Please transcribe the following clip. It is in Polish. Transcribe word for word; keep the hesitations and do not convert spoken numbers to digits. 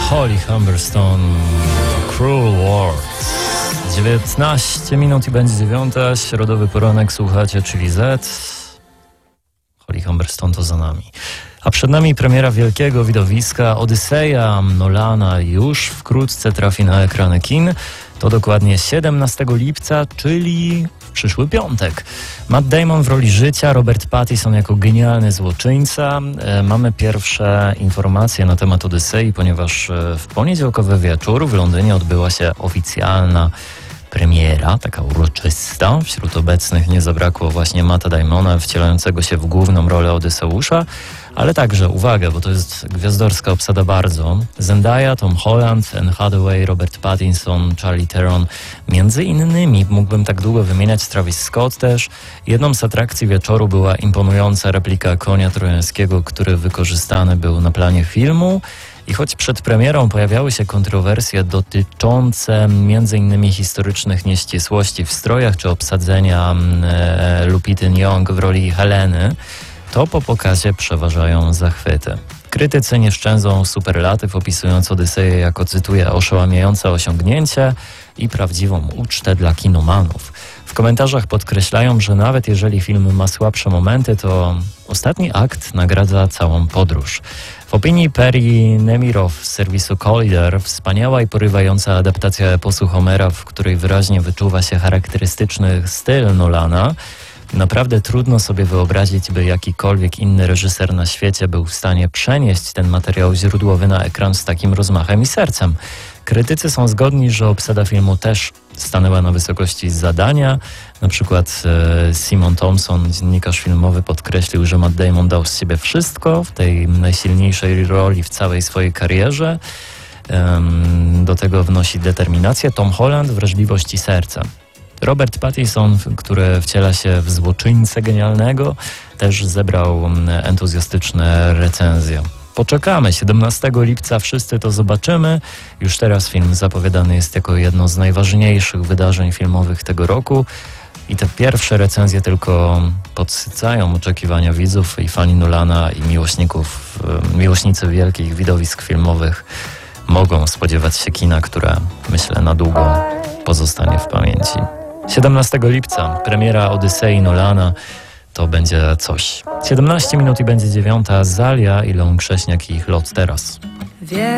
Holly Humberstone, Cruel World. dziewiętnaście minut i będzie dziewiąta. Środowy poranek słuchacie, czyli Z. Holly Humberstone to za nami. A przed nami premiera wielkiego widowiska Odyseja Nolana. Już wkrótce trafi na ekrany kin. To dokładnie siedemnastego lipca, czyli w przyszły piątek. Matt Damon w roli życia, Robert Pattinson jako genialny złoczyńca. E, mamy pierwsze informacje na temat Odysei, ponieważ e, w poniedziałkowy wieczór w Londynie odbyła się oficjalna premiera, taka uroczysta. Wśród obecnych nie zabrakło właśnie Matta Damona, wcielającego się w główną rolę Odyseusza, ale także, uwaga, bo to jest gwiazdorska obsada bardzo, Zendaya, Tom Holland, Anne Hathaway, Robert Pattinson, Charlie Theron, między innymi, mógłbym tak długo wymieniać, Travis Scott też. Jedną z atrakcji wieczoru była imponująca replika konia trojańskiego, który wykorzystany był na planie filmu. I choć przed premierą pojawiały się kontrowersje dotyczące między innymi historycznych nieścisłości w strojach czy obsadzenia e, Lupity Nyong'o w roli Heleny, to po pokazie przeważają zachwyty. Krytycy nie szczędzą superlatyw, opisując Odyseję jako, cytuję, oszałamiające osiągnięcie i prawdziwą ucztę dla kinomanów. W komentarzach podkreślają, że nawet jeżeli film ma słabsze momenty, to ostatni akt nagradza całą podróż. W opinii Perry Nemirow z serwisu Collider wspaniała i porywająca adaptacja eposu Homera, w której wyraźnie wyczuwa się charakterystyczny styl Nolana. Naprawdę trudno sobie wyobrazić, by jakikolwiek inny reżyser na świecie był w stanie przenieść ten materiał źródłowy na ekran z takim rozmachem i sercem. Krytycy są zgodni, że obsada filmu też stanęła na wysokości zadania. Na przykład e, Simon Thompson, dziennikarz filmowy, podkreślił, że Matt Damon dał z siebie wszystko w tej najsilniejszej roli w całej swojej karierze. Ehm, do tego wnosi determinację. Tom Holland, wrażliwość i serce. Robert Pattinson, który wciela się w złoczyńcę genialnego, też zebrał entuzjastyczne recenzje. Poczekamy, siedemnastego lipca wszyscy to zobaczymy. Już teraz film zapowiadany jest jako jedno z najważniejszych wydarzeń filmowych tego roku i te pierwsze recenzje tylko podsycają oczekiwania widzów i fani Nolana i miłośników, miłośnicy wielkich widowisk filmowych mogą spodziewać się kina, które, myślę, na długo pozostanie w pamięci. siedemnastego lipca premiera Odysei Nolana. To będzie coś. siedemnaście minut i będzie dziewiąta. Zalia i Leon Krześniak i ich lot teraz.